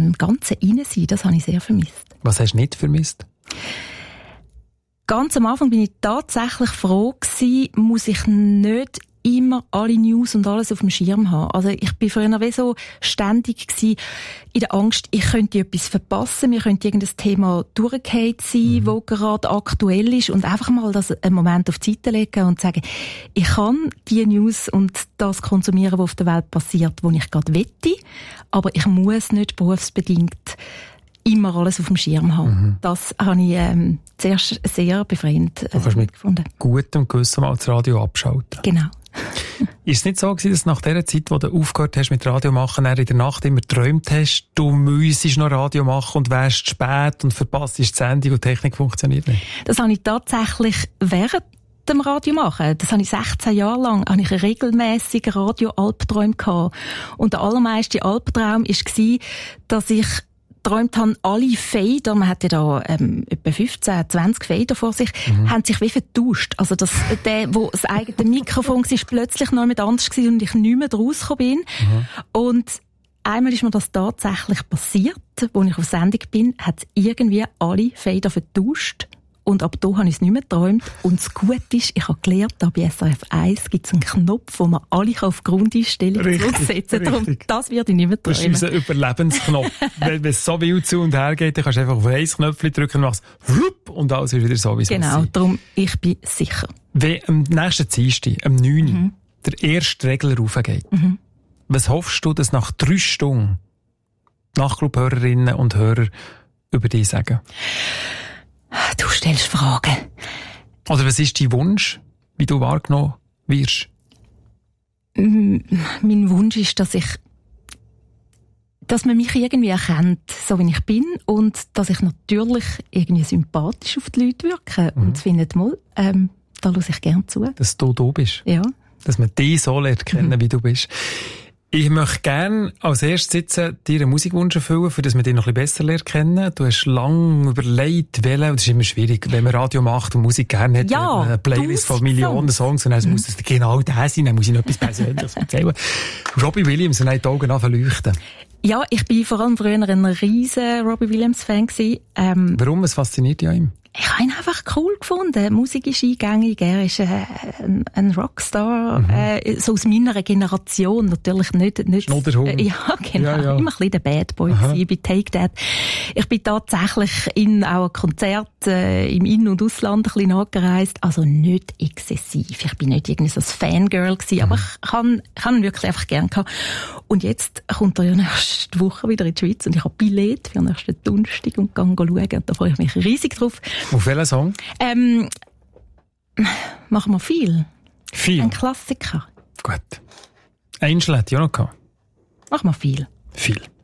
dem Ganzen rein sein, das habe ich sehr vermisst. Was hast du nicht vermisst? Ganz am Anfang bin ich tatsächlich froh gewesen, muss ich nicht immer alle News und alles auf dem Schirm haben. Also ich bin früher wie so ständig gewesen, in der Angst, ich könnte etwas verpassen, mir könnte irgendein Thema durchgefallen sein, wo gerade aktuell ist, und einfach mal das einen Moment auf die Seite legen und sagen, ich kann die News und das konsumieren, was auf der Welt passiert, wo ich gerade wette, aber ich muss nicht berufsbedingt immer alles auf dem Schirm haben. Das habe ich zuerst sehr befreiend gefunden. Mit gutem Gewissen mal das Radio abschalten. Genau. Ist es nicht so gewesen, dass nach dieser Zeit, wo du aufgehört hast mit Radio machen, in der Nacht immer geträumt hast, du müsstest noch Radio machen und wärst spät und verpasst die Sendung und die Technik funktioniert nicht? Das habe ich tatsächlich während dem Radio machen. Das habe ich 16 Jahre lang, habe ich regelmässig Radio-Albträume gehabt. Und der allermeiste Albtraum war, dass ich geträumt haben, alle Fader, man hat ja da etwa 15, 20 Fader vor sich, haben sich wie vertauscht. Also der, wo das eigene Mikrofon war, plötzlich noch jemand anders gewesen und ich nicht mehr rausgekommen bin. Und einmal ist mir das tatsächlich passiert, als ich auf Sendung bin, hat irgendwie alle Fader vertauscht. Und ab da habe ich es nicht mehr geträumt. Und das Gute ist, ich habe gelernt, da bei SRF 1 gibt es einen Knopf, wo man alle auf Grundeinstellung zurücksetzen kann. Darum, das werde ich nicht mehr träumen. Das ist unser Überlebensknopf. Wenn es so wild zu und her geht, dann kannst du einfach auf ein Knöpfchen drücken und machst und alles ist wieder so, wie es muss sein. Genau, darum, ich bin sicher. Wenn am nächsten Dienstag, am 9. der erste Regler raufgeht, was hoffst du, dass nach 3 Stunden Nachtclub-Hörerinnen und Hörer über dich sagen? Du stellst Fragen. Oder was ist dein Wunsch, wie du wahrgenommen wirst? Mein Wunsch ist, dass man mich irgendwie erkennt, so wie ich bin, und dass ich natürlich irgendwie sympathisch auf die Leute wirke. Und findet mal, da höre ich gerne zu. Dass du bist. Ja. Dass man dich so lernt kennen, wie du bist. Ich möchte gerne als erstes sitzen, dir einen Musikwunsch erfüllen, für dass wir dich noch ein bisschen besser lernen kennen. Du hast lange überlegt, welchen, und das ist immer schwierig, wenn man Radio macht und Musik gerne hat, ja, eine Playlist von Millionen Songs, und dann muss es genau der sein, dann muss ich noch etwas Persönliches erzählen. Robbie Williams, und dann die Augen anleuchten. Ja, ich bin vor allem früher ein riesen Robbie Williams-Fan gewesen. Warum? Was fasziniert dich an ihm? Ich habe ihn einfach cool gefunden. Die Musik ist eingängig, er ist ein Rockstar, so aus meiner Generation, natürlich nicht Schnudderhund. Ja, genau, ja. Immer ein bisschen der Bad Boy gewesen, bei Take That. Ich bin tatsächlich in auch ein Konzert im In- und Ausland ein bisschen nachgereist, also nicht exzessiv. Ich bin nicht irgendwie so ein Fangirl gewesen, aber ich habe ihn wirklich einfach gern gehabt. Und jetzt kommt er ja nächste Woche wieder in die Schweiz und ich habe Billett für nächsten Donnerstag und kann schauen, und da freue ich mich riesig drauf. Auf welchen Song? Machen wir viel. Viel? Ein Klassiker. Gut. Angel hat ja noch gehabt. Machen wir viel. Viel.